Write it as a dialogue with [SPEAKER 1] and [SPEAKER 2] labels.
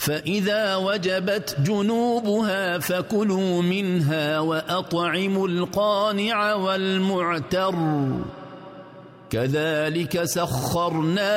[SPEAKER 1] فإذا وجبت جنوبها فكلوا منها وأطعموا القانع والمعتر كذلك سخرنا